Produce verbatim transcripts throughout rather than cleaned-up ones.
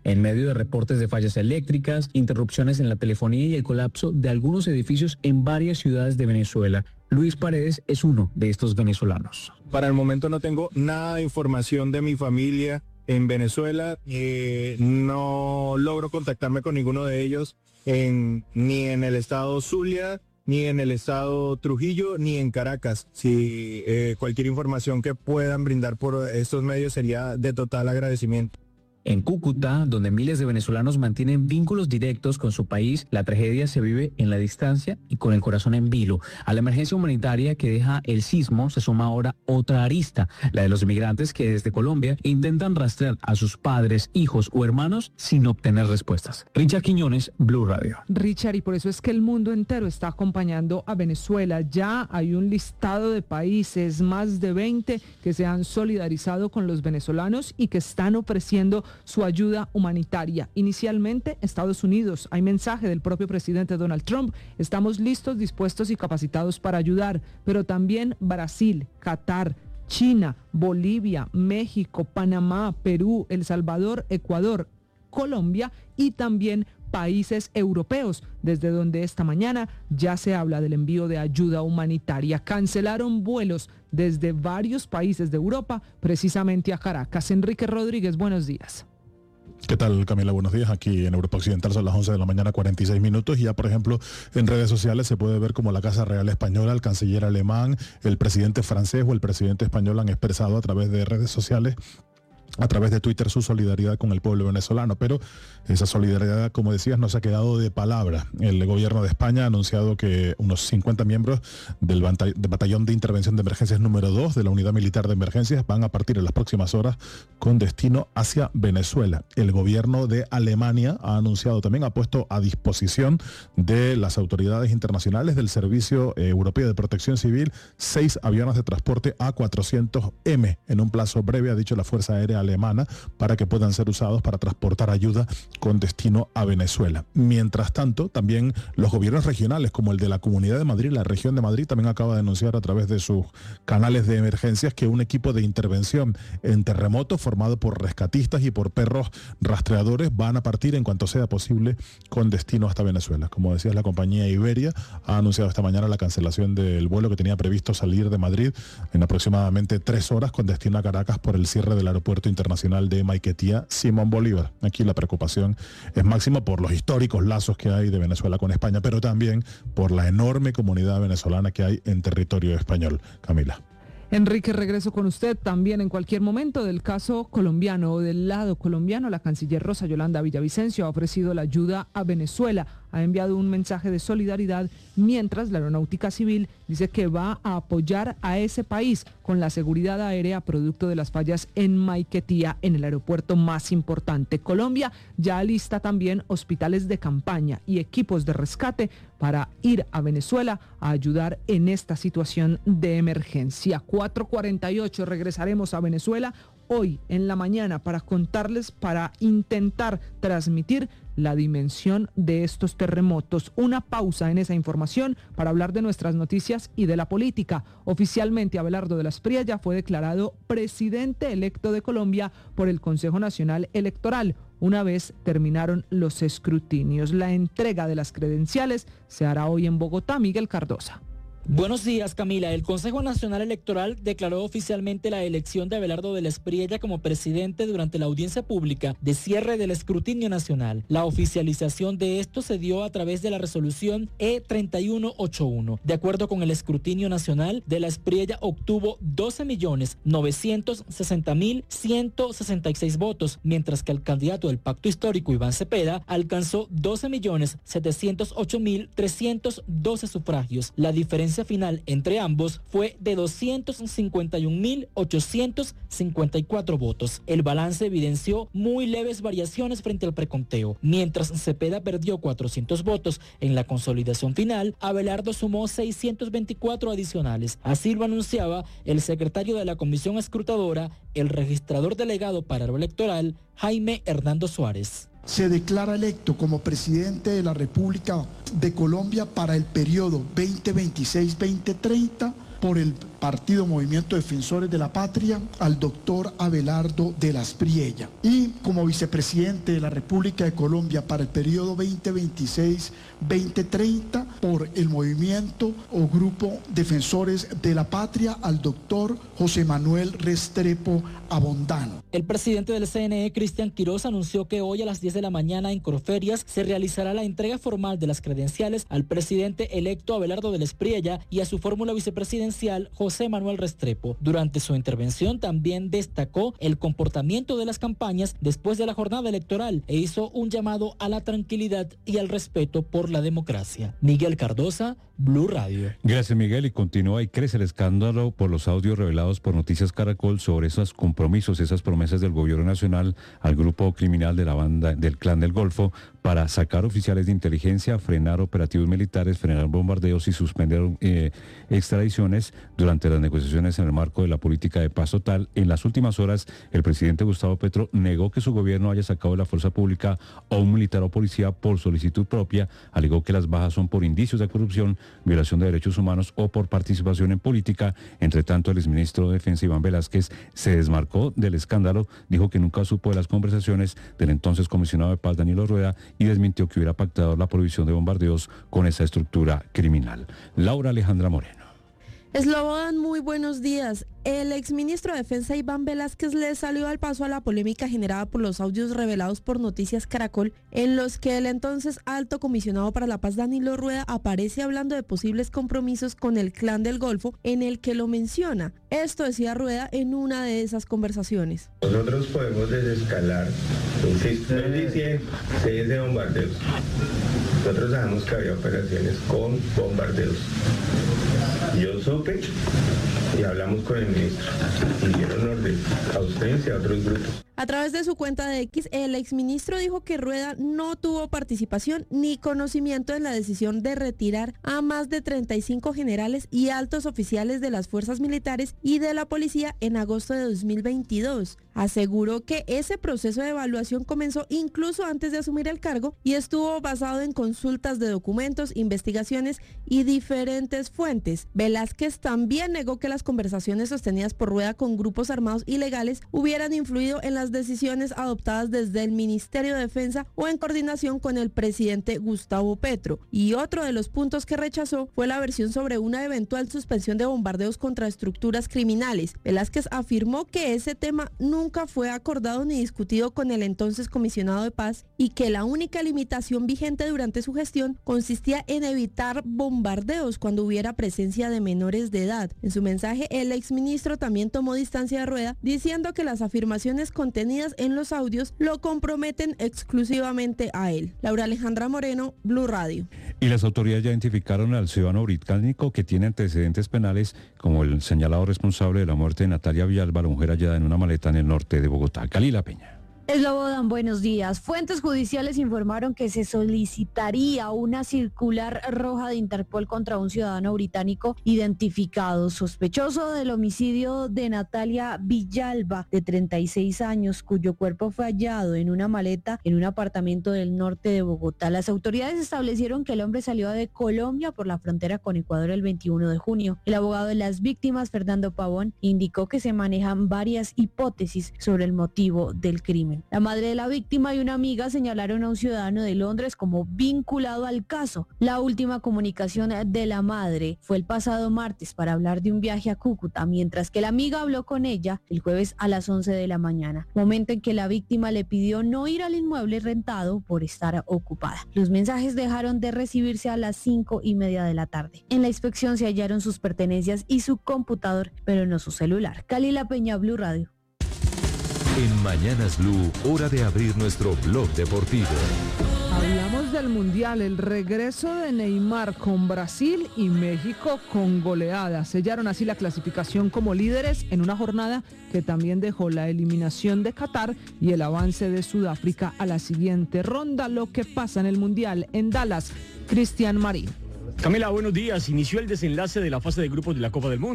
en medio de reportes de fallas eléctricas, interrupciones en la telefonía y el colapso de algunos edificios en varias ciudades de Venezuela. Luis Paredes es uno de estos venezolanos. Para el momento no tengo nada de información de mi familia en Venezuela, eh, no logro contactarme con ninguno de ellos en, ni en el estado Zulia, ni en el estado Trujillo, ni en Caracas. Si eh, cualquier información que puedan brindar por estos medios sería de total agradecimiento. En Cúcuta, donde miles de venezolanos mantienen vínculos directos con su país, la tragedia se vive en la distancia y con el corazón en vilo. A la emergencia humanitaria que deja el sismo se suma ahora otra arista, la de los migrantes que desde Colombia intentan rastrear a sus padres, hijos o hermanos sin obtener respuestas. Richard Quiñones, Blue Radio. Richard, y por eso es que el mundo entero está acompañando a Venezuela. Ya hay un listado de países, más de veinte, que se han solidarizado con los venezolanos y que están ofreciendo su ayuda humanitaria. Inicialmente, Estados Unidos. Hay mensaje del propio presidente Donald Trump. Estamos listos, dispuestos y capacitados para ayudar. Pero también Brasil, Qatar, China, Bolivia, México, Panamá, Perú, El Salvador, Ecuador, Colombia y también países europeos, desde donde esta mañana ya se habla del envío de ayuda humanitaria. Cancelaron vuelos desde varios países de Europa, precisamente a Caracas. Enrique Rodríguez, buenos días. ¿Qué tal, Camila? Buenos días. Aquí en Europa Occidental son las once de la mañana, cuarenta y seis minutos. Y ya, por ejemplo, en redes sociales se puede ver cómo la Casa Real Española, el canciller alemán, el presidente francés o el presidente español han expresado a través de redes sociales, a través de Twitter, su solidaridad con el pueblo venezolano, pero esa solidaridad, como decías, no se ha quedado de palabra. El gobierno de España ha anunciado que unos cincuenta miembros del Batallón de Intervención de Emergencias número dos de la Unidad Militar de Emergencias van a partir en las próximas horas con destino hacia Venezuela. El gobierno de Alemania ha anunciado también, ha puesto a disposición de las autoridades internacionales del Servicio Europeo de Protección Civil seis aviones de transporte A cuatrocientos M en un plazo breve, ha dicho la Fuerza Aérea Alemana, para que puedan ser usados para transportar ayuda con destino a Venezuela. Mientras tanto, también los gobiernos regionales, como el de la Comunidad de Madrid, la región de Madrid, también acaba de anunciar a través de sus canales de emergencias que un equipo de intervención en terremotos formado por rescatistas y por perros rastreadores van a partir en cuanto sea posible con destino hasta Venezuela. Como decías, la compañía Iberia ha anunciado esta mañana la cancelación del vuelo que tenía previsto salir de Madrid en aproximadamente tres horas con destino a Caracas por el cierre del aeropuerto internacional de Maiquetía Simón Bolívar. Aquí la preocupación es máxima por los históricos lazos que hay de Venezuela con España, pero también por la enorme comunidad venezolana que hay en territorio español. Camila. Enrique, regreso con usted también en cualquier momento del caso colombiano o del lado colombiano. La canciller Rosa Yolanda Villavicencio ha ofrecido la ayuda a Venezuela, ha enviado un mensaje de solidaridad, mientras la Aeronáutica Civil dice que va a apoyar a ese país con la seguridad aérea producto de las fallas en Maiquetía, en el aeropuerto más importante. Colombia ya alista también hospitales de campaña y equipos de rescate para ir a Venezuela a ayudar en esta situación de emergencia. cuatro cuarenta y ocho, regresaremos a Venezuela hoy en la mañana para contarles, para intentar transmitir la dimensión de estos terremotos. Una pausa en esa información para hablar de nuestras noticias y de la política. Oficialmente, Abelardo de la Espriella fue declarado presidente electo de Colombia por el Consejo Nacional Electoral, una vez terminaron los escrutinios. La entrega de las credenciales se hará hoy en Bogotá. Miguel Cardosa. Buenos días, Camila. El Consejo Nacional Electoral declaró oficialmente la elección de Abelardo de la Espriella como presidente durante la audiencia pública de cierre del escrutinio nacional. La oficialización de esto se dio a través de la resolución E treinta y uno ochenta y uno. De acuerdo con el escrutinio nacional, de la Espriella obtuvo doce millones novecientos sesenta mil ciento sesenta y seis votos, mientras que el candidato del Pacto Histórico, Iván Cepeda, alcanzó doce millones setecientos ocho mil trescientos doce sufragios. La diferencia final entre ambos fue de doscientos cincuenta y un mil ochocientos cincuenta y cuatro votos. El balance evidenció muy leves variaciones frente al preconteo. Mientras Cepeda perdió cuatrocientos votos en la consolidación final, Abelardo sumó seiscientos veinticuatro adicionales. Así lo anunciaba el secretario de la Comisión Escrutadora, el registrador delegado para lo electoral, Jaime Hernando Suárez. Se declara electo como presidente de la República de Colombia para el periodo veinte veintiséis a veinte treinta por el Partido Movimiento Defensores de la Patria al doctor Abelardo de la Espriella. Y como vicepresidente de la República de Colombia para el periodo veinte veintiséis veinte treinta por el Movimiento o Grupo Defensores de la Patria al doctor José Manuel Restrepo Abondano. El presidente del C N E, Cristian Quiroz, anunció que hoy a las diez de la mañana en Corferias se realizará la entrega formal de las credenciales al presidente electo Abelardo de la Espriella y a su fórmula vicepresidencial José Manuel Restrepo. Durante su intervención también destacó el comportamiento de las campañas después de la jornada electoral e hizo un llamado a la tranquilidad y al respeto por la democracia. Miguel Cardosa, Blue Radio. Gracias, Miguel. Y continúa y crece el escándalo por los audios revelados por Noticias Caracol sobre esos compromisos, esas promesas del gobierno nacional al grupo criminal de la banda del Clan del Golfo para sacar oficiales de inteligencia, frenar operativos militares, frenar bombardeos y suspender eh, extradiciones durante las negociaciones en el marco de la política de paz total. En las últimas horas, el presidente Gustavo Petro negó que su gobierno haya sacado de la fuerza pública a un militar o policía por solicitud propia, alegó que las bajas son por indicios de corrupción, violación de derechos humanos o por participación en política. Entre tanto, el exministro de Defensa, Iván Velázquez, se desmarcó del escándalo, dijo que nunca supo de las conversaciones del entonces comisionado de paz, Danilo Rueda, y desmintió que hubiera pactado la prohibición de bombardeos con esa estructura criminal. Laura Alejandra Moreno. Slobodan, muy buenos días. El exministro de Defensa Iván Velázquez le salió al paso a la polémica generada por los audios revelados por Noticias Caracol, en los que el entonces alto comisionado para la paz Danilo Rueda aparece hablando de posibles compromisos con el Clan del Golfo, en el que lo menciona. Esto decía Rueda en una de esas conversaciones. Nosotros podemos desescalar, insisto, no dicen seis de bombardeos. Nosotros sabemos que había operaciones con bombardeos. Yo supe y hablamos con el ministro y dieron orden a ustedes y a otros grupos. A través de su cuenta de X, el exministro dijo que Rueda no tuvo participación ni conocimiento en la decisión de retirar a más de treinta y cinco generales y altos oficiales de las fuerzas militares y de la policía en agosto de dos mil veintidós. Aseguró que ese proceso de evaluación comenzó incluso antes de asumir el cargo y estuvo basado en consultas de documentos, investigaciones y diferentes fuentes. Velázquez también negó que las conversaciones sostenidas por Rueda con grupos armados ilegales hubieran influido en las decisiones adoptadas desde el Ministerio de Defensa o en coordinación con el presidente Gustavo Petro. Y otro de los puntos que rechazó fue la versión sobre una eventual suspensión de bombardeos contra estructuras criminales. Velázquez afirmó que ese tema nunca fue acordado ni discutido con el entonces comisionado de paz y que la única limitación vigente durante su gestión consistía en evitar bombardeos cuando hubiera presencia de menores de edad. En su mensaje, el exministro también tomó distancia de Rueda, diciendo que las afirmaciones contenidas en los audios lo comprometen exclusivamente a él. Laura Alejandra Moreno, Blue Radio. Y las autoridades ya identificaron al ciudadano británico que tiene antecedentes penales como el señalado responsable de la muerte de Natalia Villalba, la mujer hallada en una maleta en el norte de Bogotá. Calila Peña. Slobodan, buenos días. Fuentes judiciales informaron que se solicitaría una circular roja de Interpol contra un ciudadano británico identificado sospechoso del homicidio de Natalia Villalba, de treinta y seis años, cuyo cuerpo fue hallado en una maleta en un apartamento del norte de Bogotá. Las autoridades establecieron que el hombre salió de Colombia por la frontera con Ecuador el veintiuno de junio. El abogado de las víctimas, Fernando Pavón, indicó que se manejan varias hipótesis sobre el motivo del crimen. La madre de la víctima y una amiga señalaron a un ciudadano de Londres como vinculado al caso. La última comunicación de la madre fue el pasado martes para hablar de un viaje a Cúcuta, mientras que la amiga habló con ella el jueves a las once de la mañana, momento en que la víctima le pidió no ir al inmueble rentado por estar ocupada. Los mensajes dejaron de recibirse a las cinco y media de la tarde. En la inspección se hallaron sus pertenencias y su computador, pero no su celular. Calila Peña, Blue Radio. En Mañanas Blue, hora de abrir nuestro blog deportivo. Hablamos del Mundial, el regreso de Neymar con Brasil y México con goleada. Sellaron así la clasificación como líderes en una jornada que también dejó la eliminación de Qatar y el avance de Sudáfrica a la siguiente ronda. Lo que pasa en el Mundial en Dallas, Cristian Marín. Camila, buenos días. Inició el desenlace de la fase de grupos de la Copa del Mundo.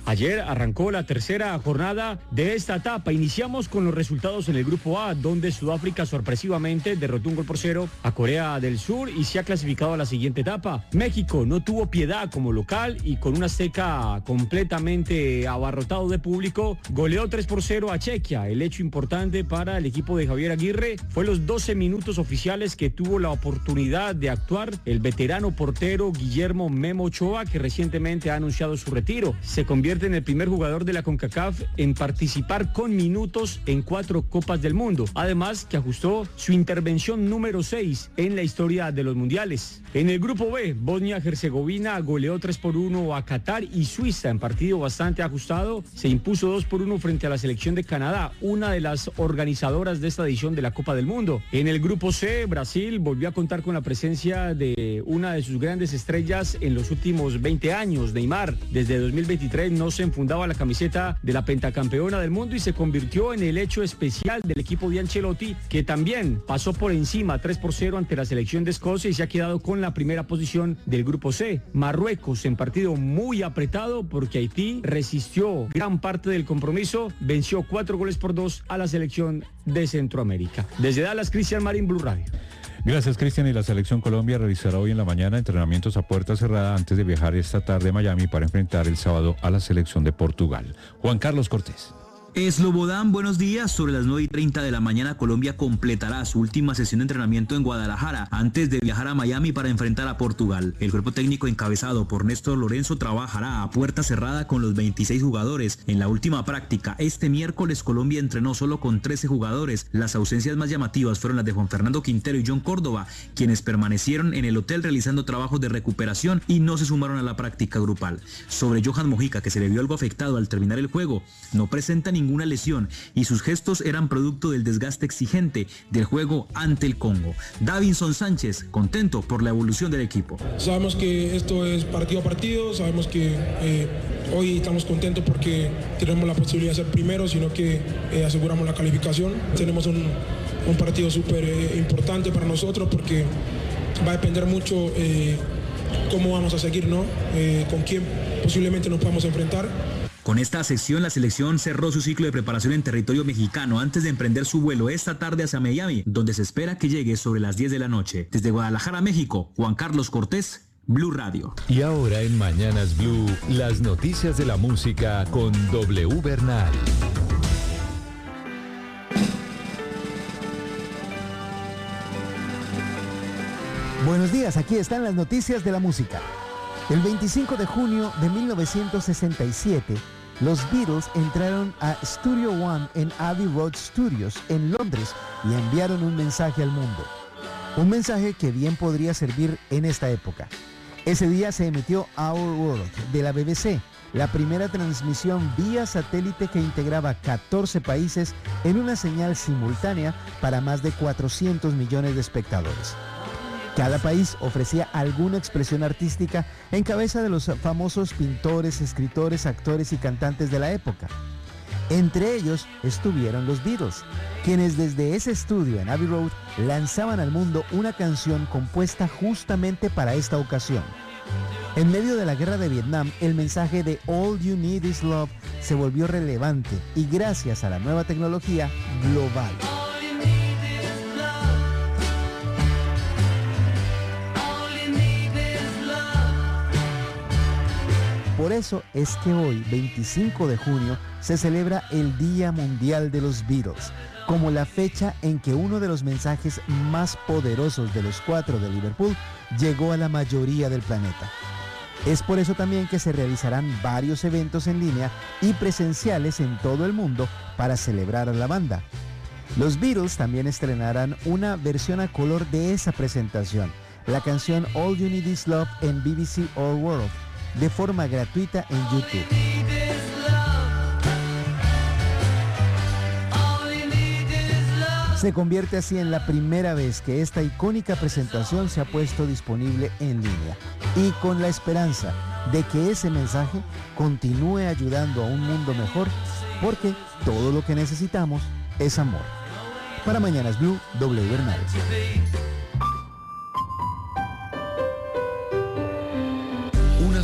Ayer arrancó la tercera jornada de esta etapa. Iniciamos con los resultados en el grupo A, donde Sudáfrica sorpresivamente derrotó un gol por cero a Corea del Sur y se ha clasificado a la siguiente etapa. México no tuvo piedad como local y con una Azteca completamente abarrotado de público, goleó tres por cero a Chequia. El hecho importante para el equipo de Javier Aguirre fue los doce minutos oficiales que tuvo la oportunidad de actuar el veterano portero Guillermo Memo Ochoa, que recientemente ha anunciado su retiro. Se convierte en el primer jugador de la CONCACAF en participar con minutos en cuatro Copas del Mundo. Además, que ajustó su intervención número seis en la historia de los mundiales. En el grupo B, Bosnia-Herzegovina goleó tres por uno a Qatar y Suiza en partido bastante ajustado se impuso dos por uno frente a la selección de Canadá, una de las organizadoras de esta edición de la Copa del Mundo. En el grupo C, Brasil volvió a contar con la presencia de una de sus grandes estrellas en los últimos veinte años, Neymar. Desde dos mil veintitrés no se enfundaba la camiseta de la pentacampeona del mundo y se convirtió en el hecho especial del equipo de Ancelotti, que también pasó por encima tres por cero ante la selección de Escocia y se ha quedado con la primera posición del grupo C. Marruecos en partido muy apretado porque Haití resistió gran parte del compromiso, venció cuatro goles por dos a la selección de Centroamérica. Desde Dallas, Cristian Marín, Blue Radio. Gracias, Cristian. Y la Selección Colombia realizará hoy en la mañana entrenamientos a puerta cerrada antes de viajar esta tarde a Miami para enfrentar el sábado a la selección de Portugal. Juan Carlos Cortés. Slobodan, buenos días. Sobre las nueve y treinta de la mañana, Colombia completará su última sesión de entrenamiento en Guadalajara antes de viajar a Miami para enfrentar a Portugal. El cuerpo técnico encabezado por Néstor Lorenzo trabajará a puerta cerrada con los veintiséis jugadores. En la última práctica, este miércoles, Colombia entrenó solo con trece jugadores. Las ausencias más llamativas fueron las de Juan Fernando Quintero y John Córdoba, quienes permanecieron en el hotel realizando trabajos de recuperación y no se sumaron a la práctica grupal. Sobre Johan Mojica, que se le vio algo afectado al terminar el juego, no presenta ningún ninguna lesión y sus gestos eran producto del desgaste exigente del juego ante el Congo. Davinson Sánchez, contento por la evolución del equipo. Sabemos que esto es partido a partido, sabemos que eh, hoy estamos contentos porque tenemos la posibilidad de ser primeros, sino que eh, aseguramos la calificación. Tenemos un, un partido súper eh, importante para nosotros porque va a depender mucho eh, cómo vamos a seguir, ¿no? Eh, con quién posiblemente nos podamos enfrentar. Con esta sección, la selección cerró su ciclo de preparación en territorio mexicano antes de emprender su vuelo esta tarde hacia Miami, donde se espera que llegue sobre las diez de la noche. Desde Guadalajara, México, Juan Carlos Cortés, Blue Radio. Y ahora en Mañanas Blue, las noticias de la música con W Bernal. Buenos días, aquí están las noticias de la música. El veinticinco de junio de mil novecientos sesenta y siete, los Beatles entraron a Studio One en Abbey Road Studios en Londres y enviaron un mensaje al mundo. Un mensaje que bien podría servir en esta época. Ese día se emitió Our World de la B B C, la primera transmisión vía satélite que integraba catorce países en una señal simultánea para más de cuatrocientos millones de espectadores. Cada país ofrecía alguna expresión artística en cabeza de los famosos pintores, escritores, actores y cantantes de la época. Entre ellos estuvieron los Beatles, quienes desde ese estudio en Abbey Road lanzaban al mundo una canción compuesta justamente para esta ocasión. En medio de la guerra de Vietnam, el mensaje de All You Need Is Love se volvió relevante y gracias a la nueva tecnología, global. Por eso es que hoy, veinticinco de junio, se celebra el Día Mundial de los Beatles, como la fecha en que uno de los mensajes más poderosos de los cuatro de Liverpool llegó a la mayoría del planeta. Es por eso también que se realizarán varios eventos en línea y presenciales en todo el mundo para celebrar a la banda. Los Beatles también estrenarán una versión a color de esa presentación, la canción All You Need Is Love en B B C All World, de forma gratuita en YouTube. Se convierte así en la primera vez que esta icónica presentación se ha puesto disponible en línea y con la esperanza de que ese mensaje continúe ayudando a un mundo mejor, porque todo lo que necesitamos es amor. Para Mañanas Blue, W Bernal.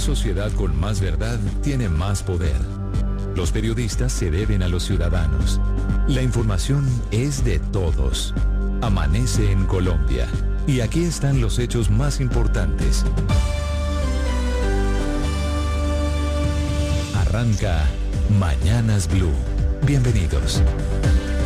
sociedad con más verdad tiene más poder. Los periodistas se deben a los ciudadanos. La información es de todos. Amanece en Colombia. Y aquí están los hechos más importantes. Arranca Mañanas Blue. Bienvenidos.